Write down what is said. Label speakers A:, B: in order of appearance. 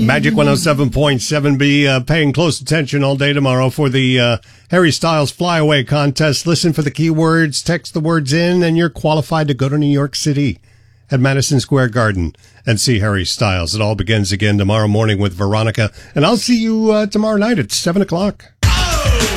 A: Magic 107.7. Be paying close attention all day tomorrow for the Harry Styles Flyaway Contest. Listen for the keywords, text the words in, and you're qualified to go to New York City at Madison Square Garden and see Harry Styles. It all begins again tomorrow morning with Veronica. And I'll see you tomorrow night at 7 o'clock.